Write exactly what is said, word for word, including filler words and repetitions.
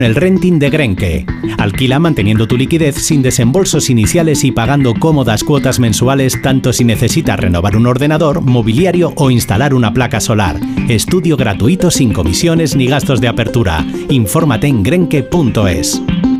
El renting de Grenke. Alquila manteniendo tu liquidez sin desembolsos iniciales y pagando cómodas cuotas mensuales tanto si necesitas renovar un ordenador, mobiliario o instalar una placa solar. Estudio gratuito sin comisiones ni gastos de apertura. Infórmate en grenke punto es.